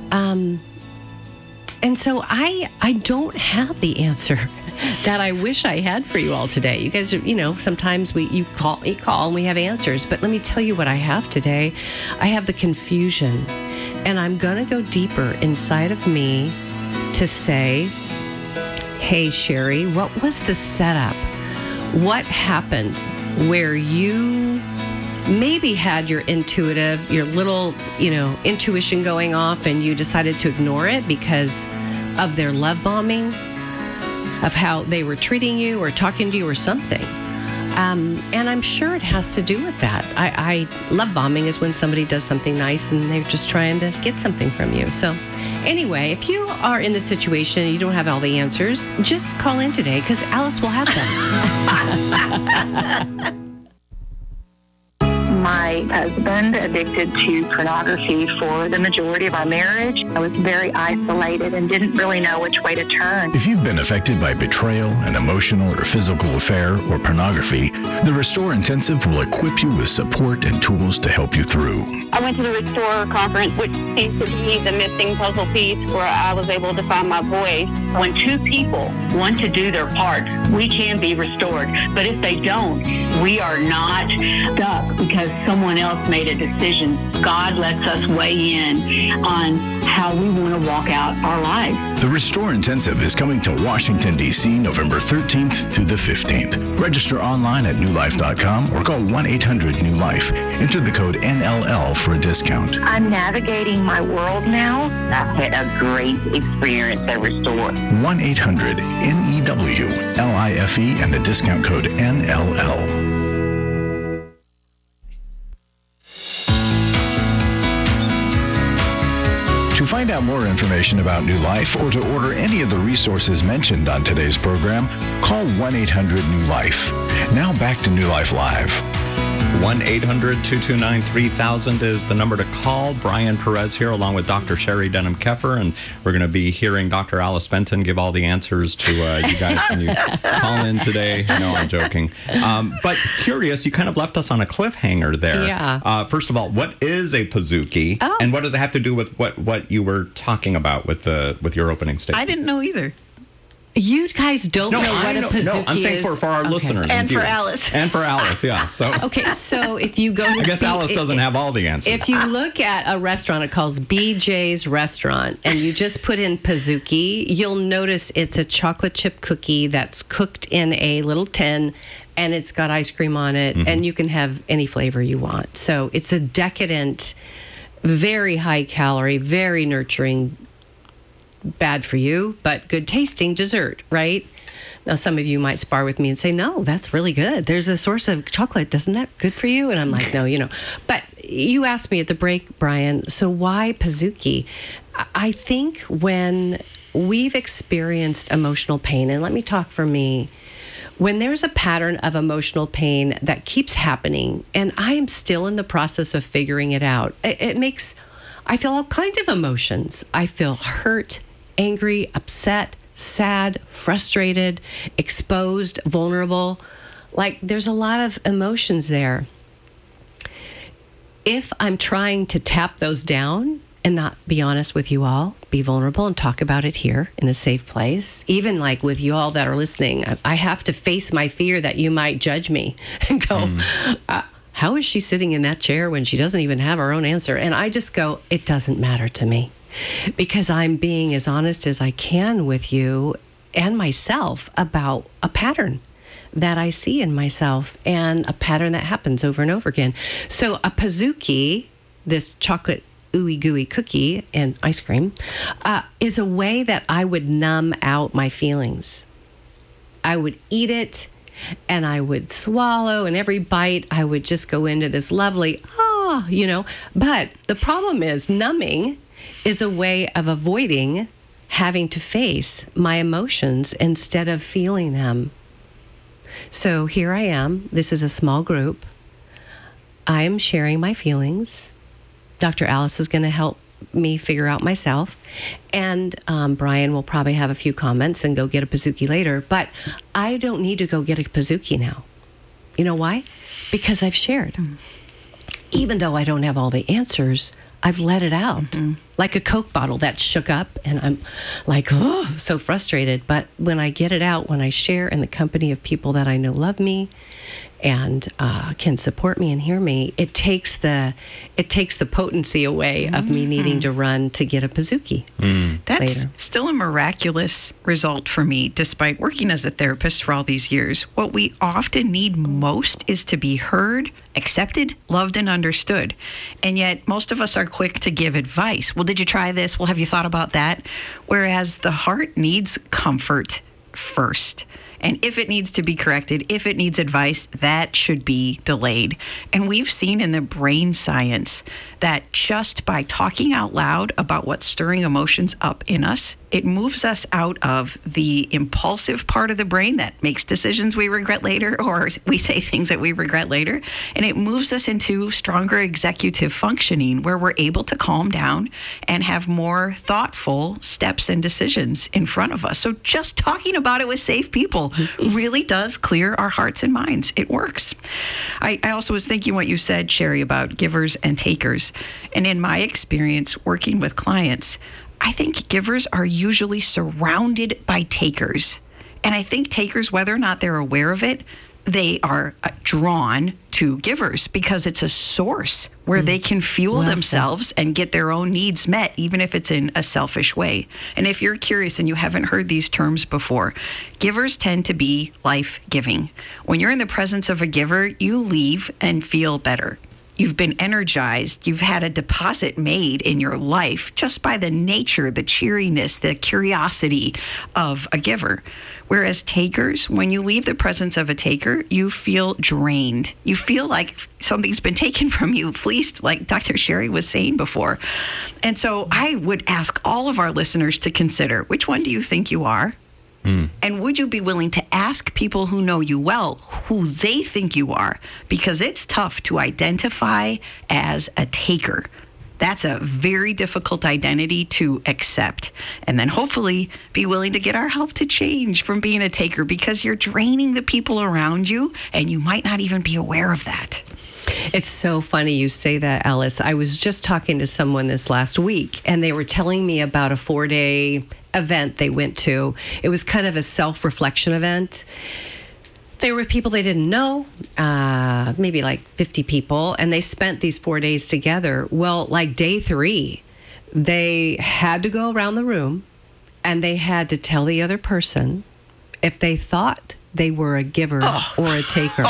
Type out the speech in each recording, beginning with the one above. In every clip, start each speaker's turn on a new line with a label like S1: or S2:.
S1: And so I don't have the answer that I wish I had for you all today. You guys are, sometimes you call and we have answers. But let me tell you what I have today. I have the confusion. And I'm going to go deeper inside of me to say, hey, Sherry, what was the setup? What happened where you maybe had your little, intuition going off and you decided to ignore it because of their love bombing, of how they were treating you or talking to you or something. And I'm sure it has to do with that. Love bombing is when somebody does something nice and they're just trying to get something from you. So anyway, if you are in this situation and you don't have all the answers, just call in today because Alice will have them.
S2: My husband addicted to pornography for the majority of our marriage. I was very isolated and didn't really know which way to turn.
S3: If you've been affected by betrayal, an emotional or physical affair, or pornography, the Restore Intensive will equip you with support and tools to help you through.
S4: I went to the Restore conference, which seems to be the missing puzzle piece where I was able to find my voice.
S5: When two people want to do their part, we can be restored. But if they don't, we are not stuck because someone else made a decision. God lets us weigh in on how we want to walk out our lives.
S3: The Restore Intensive is coming to Washington, D.C. November 13th through the 15th. Register online at newlife.com or call 1-800-NEW-LIFE. Enter the code NLL for a discount.
S2: I'm navigating my world now.
S5: I've had a great experience at Restore.
S3: 1-800-NEWLIFE and the discount code NLL. To find out more information about New Life or to order any of the resources mentioned on today's program, call 1-800-NEW-LIFE. Now back to New Life Live.
S6: 1-800-229-3000 is the number to call. Brian Perez here along with Dr. Sherry Denham-Keffer, and we're going to be hearing Dr. Alice Benton give all the answers to you guys when you call in today. No, I'm joking. But curious, you kind of left us on a cliffhanger there.
S1: Yeah.
S6: First of all, what is a Pizookie?
S1: Oh.
S6: And what does it have to do with what you were talking about with your opening statement?
S7: I didn't know either.
S1: You guys don't know what a Pizookie is?
S6: No, I'm saying for our listeners.
S7: And for Alice.
S6: And for Alice, yeah. So
S1: Okay, so if you go to...
S6: I guess Alice doesn't have all the answers.
S1: If you look at a restaurant, it calls BJ's Restaurant, and you just put in Pizookie, you'll notice it's a chocolate chip cookie that's cooked in a little tin, and it's got ice cream on it, and you can have any flavor you want. So it's a decadent, very high calorie, very nurturing, bad for you, but good tasting dessert, right? Now, some of you might spar with me and say, no, that's really good. There's a source of chocolate. Doesn't that good for you? And I'm like, no, But you asked me at the break, Brian, so why Pizookie? I think when we've experienced emotional pain, and let me talk for me, when there's a pattern of emotional pain that keeps happening, and I am still in the process of figuring it out, I feel all kinds of emotions. I feel hurt, angry, upset, sad, frustrated, exposed, vulnerable. Like there's a lot of emotions there. If I'm trying to tap those down and not be honest with you all, be vulnerable and talk about it here in a safe place, even like with you all that are listening, I have to face my fear that you might judge me and go, how is she sitting in that chair when she doesn't even have her own answer? And I just go, it doesn't matter to me because I'm being as honest as I can with you and myself about a pattern that I see in myself and a pattern that happens over and over again. So a Pizookie, this chocolate ooey gooey cookie and ice cream, is a way that I would numb out my feelings. I would eat it and I would swallow, and every bite I would just go into this lovely, But the problem is numbing is a way of avoiding having to face my emotions instead of feeling them. So here I am. This is a small group. I am sharing my feelings. Dr. Alice is going to help me figure out myself. And Brian will probably have a few comments and go get a Pizookie later. But I don't need to go get a Pizookie now. You know why? Because I've shared. Even though I don't have all the answers, I've let it out. like a Coke bottle that shook up, and I'm like, oh, so frustrated. But when I get it out, when I share in the company of people that I know love me and can support me and hear me, it takes the potency away of me needing to run to get a Pizookie.
S7: That's
S1: later.
S7: Still a miraculous result for me, despite working as a therapist for all these years. What we often need most is to be heard, accepted, loved, and understood. And yet most of us are quick to give advice. Well, did you try this? Well, have you thought about that? Whereas the heart needs comfort first. And if it needs to be corrected, if it needs advice, that should be delayed. And we've seen in the brain science that just by talking out loud about what's stirring emotions up in us, it moves us out of the impulsive part of the brain that makes decisions we regret later, or we say things that we regret later. And it moves us into stronger executive functioning, where we're able to calm down and have more thoughtful steps and decisions in front of us. So just talking about it with safe people really does clear our hearts and minds. It works. I also was thinking what you said, Sherry, about givers and takers. And in my experience working with clients, I think givers are usually surrounded by takers. And I think takers, whether or not they're aware of it, they are drawn to givers because it's a source where they can fuel themselves and get their own needs met, even if it's in a selfish way. And if you're curious and you haven't heard these terms before, givers tend to be life-giving. When you're in the presence of a giver, you leave and feel better. You've been energized. You've had a deposit made in your life just by the nature, the cheeriness, the curiosity of a giver. Whereas takers, when you leave the presence of a taker, you feel drained. You feel like something's been taken from you, fleeced, like Dr. Sherry was saying before. And so I would ask all of our listeners to consider, which one do you think you are? And would you be willing to ask people who know you well who they think you are? Because it's tough to identify as a taker. That's a very difficult identity to accept. And then hopefully be willing to get our help to change from being a taker, because you're draining the people around you and you might not even be aware of that.
S1: It's so funny you say that, Alice. I was just talking to someone this last week, and they were telling me about a 4-day event they went to. It was kind of a self-reflection event. They were people they didn't know, maybe like 50 people, and they spent these 4 days together. Well, like day 3, they had to go around the room, and they had to tell the other person if they thought they were a giver or a taker.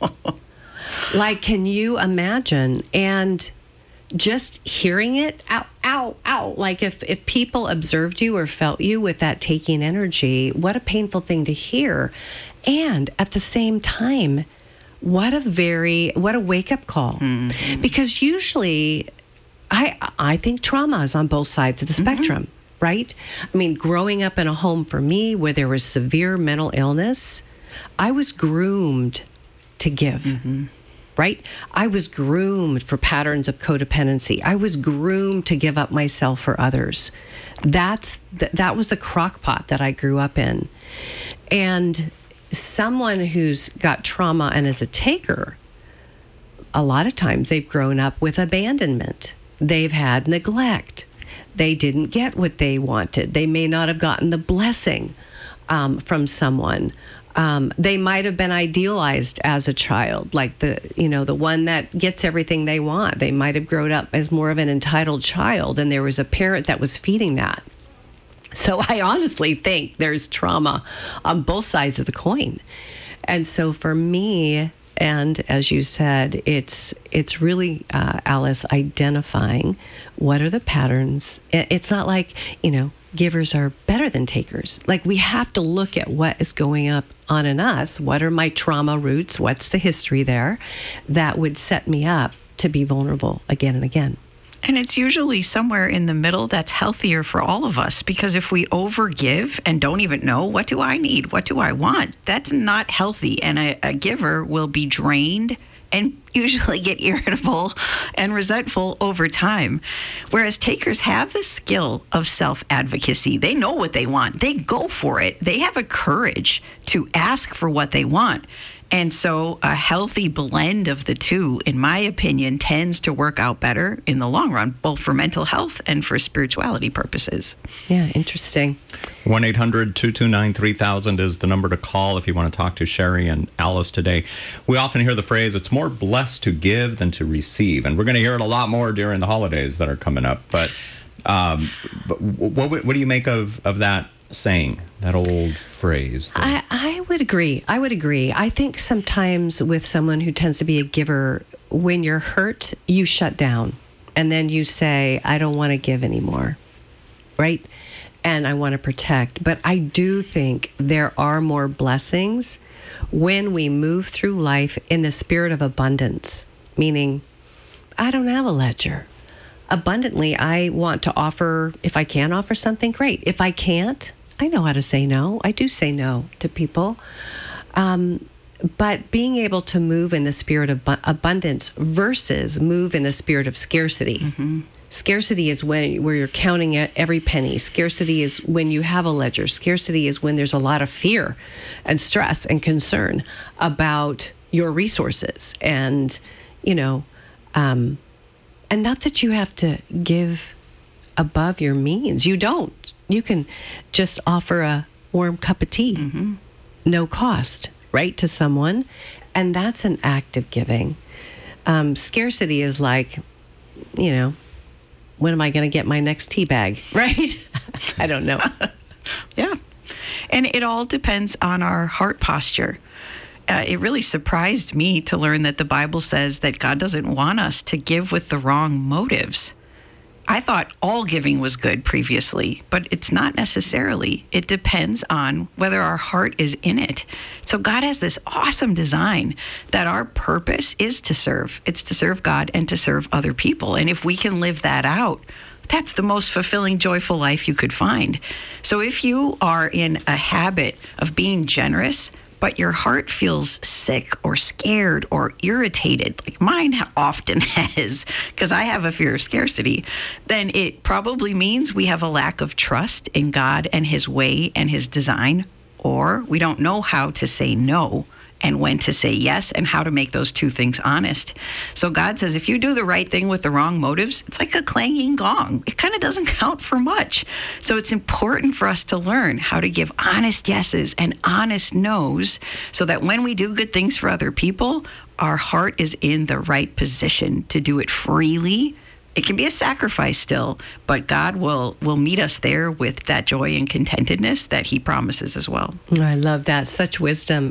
S1: Like, can you imagine? And just hearing it, ow, like if people observed you or felt you with that taking energy, what a painful thing to hear. And at the same time, what a wake-up call. Mm-hmm. Because usually, I think trauma is on both sides of the spectrum, right? I mean, growing up in a home for me where there was severe mental illness, I was groomed to give. Right? I was groomed for patterns of codependency. I was groomed to give up myself for others. That was the crock pot that I grew up in. And someone who's got trauma and is a taker, a lot of times they've grown up with abandonment. They've had neglect. They didn't get what they wanted. They may not have gotten the blessing from someone. They might have been idealized as a child, like the one that gets everything they want. They might have grown up as more of an entitled child, and there was a parent that was feeding that. So I honestly think there's trauma on both sides of the coin. And so for me, and as you said, it's really, Alice, identifying what are the patterns. It's not like, givers are better than takers. Like, we have to look at what is going on in us. What are my trauma roots? What's the history there that would set me up to be vulnerable again and again?
S7: And it's usually somewhere in the middle that's healthier for all of us, because if we overgive and don't even know, what do I need? What do I want? That's not healthy. And a giver will be drained and usually get irritable and resentful over time. Whereas takers have the skill of self-advocacy. They know what they want. They go for it. They have a courage to ask for what they want. And so a healthy blend of the two, in my opinion, tends to work out better in the long run, both for mental health and for spirituality purposes.
S1: Yeah, interesting.
S6: 1-800-229-3000 is the number to call if you want to talk to Sherry and Alice today. We often hear the phrase, it's more blessed to give than to receive. And we're going to hear it a lot more during the holidays that are coming up. But what do you make of that saying, that old phrase?
S1: I would agree. I think sometimes with someone who tends to be a giver, when you're hurt, you shut down. And then you say, I don't want to give anymore. Right? And I want to protect. But I do think there are more blessings when we move through life in the spirit of abundance. Meaning, I don't have a ledger. Abundantly, I want to offer, if I can offer something, great. If I can't, I know how to say no. I do say no to people. But being able to move in the spirit of abundance versus move in the spirit of scarcity. Mm-hmm. Scarcity is where you're counting every penny. Scarcity is when you have a ledger. Scarcity is when there's a lot of fear and stress and concern about your resources. And, and not that you have to give above your means. You don't. You can just offer a warm cup of tea, mm-hmm. no cost, right, to someone. And that's an act of giving. Scarcity is like, when am I going to get my next tea bag, right? I don't know.
S7: Yeah. And it all depends on our heart posture. It really surprised me to learn that the Bible says that God doesn't want us to give with the wrong motives. I thought all giving was good previously, but it's not necessarily. It depends on whether our heart is in it. So God has this awesome design that our purpose is to serve. It's to serve God and to serve other people. And if we can live that out, that's the most fulfilling, joyful life you could find. So if you are in a habit of being generous, but your heart feels sick or scared or irritated, like mine often has, because I have a fear of scarcity, then it probably means we have a lack of trust in God and His way and His design, or we don't know how to say no and when to say yes and how to make those two things honest. So God says, if you do the right thing with the wrong motives, it's like a clanging gong. It kind of doesn't count for much. So it's important for us to learn how to give honest yeses and honest nos so that when we do good things for other people, our heart is in the right position to do it freely. It can be a sacrifice still, but God will meet us there with that joy and contentedness that He promises as well.
S1: I love that. Such wisdom,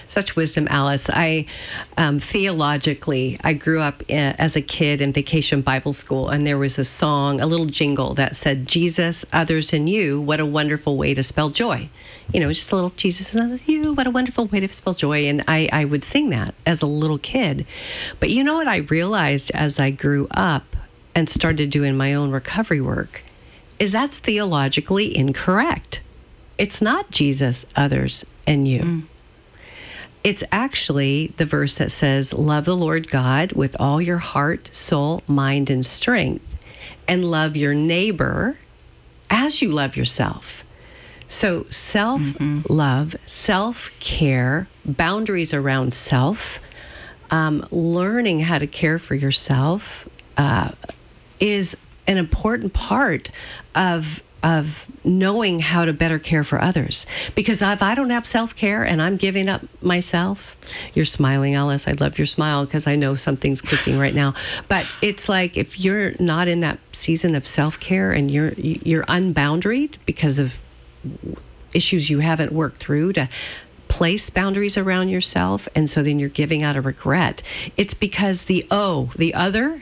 S1: Alice. I theologically, I grew up as a kid in Vacation Bible School, and there was a song, a little jingle that said, Jesus, others, and you, what a wonderful way to spell joy. Just a little Jesus and others, you, what a wonderful way to spell joy. And I would sing that as a little kid. But you know what I realized as I grew up and started doing my own recovery work, is that's theologically incorrect. It's not Jesus, others, and you. Mm. It's actually the verse that says, love the Lord God with all your heart, soul, mind, and strength, and love your neighbor as you love yourself. So self-love, self-care, boundaries around self, learning how to care for yourself, is an important part of knowing how to better care for others. Because if I don't have self-care and I'm giving up myself, you're smiling, Alice. I love your smile because I know something's clicking right now. But it's like if you're not in that season of self-care and you're unboundaried because of issues you haven't worked through to place boundaries around yourself, and so then you're giving out of regret. It's because the other,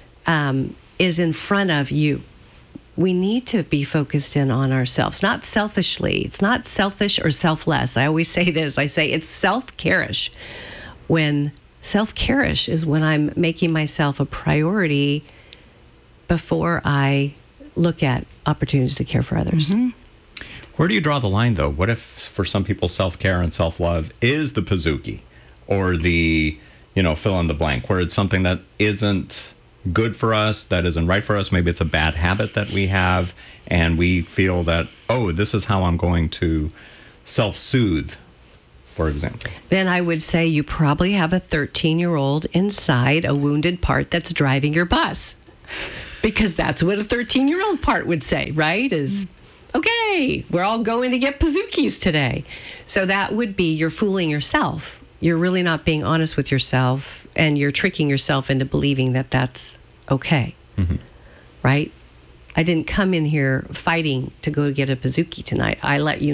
S1: is in front of you. We need to be focused in on ourselves, not selfishly. It's not selfish or selfless. I always say this. I say it's self-care-ish. When self-care-ish is when I'm making myself a priority before I look at opportunities to care for others.
S6: Mm-hmm. Where do you draw the line, though? What if, for some people, self-care and self-love is the Pizookie or the, fill in the blank, where it's something that isn't good for us, that isn't right for us. Maybe it's a bad habit that we have, and we feel that, this is how I'm going to self-soothe for example?
S1: Then I would say you probably have a 13-year-old inside, a wounded part that's driving your bus. Because that's what a 13-year-old part would say, right? Is, okay, we're all going to get Pizookies today. So that would be you're fooling yourself. You're really not being honest with yourself, and you're tricking yourself into believing that that's okay, right? I didn't come in here fighting to go get a Pizookie tonight. I let you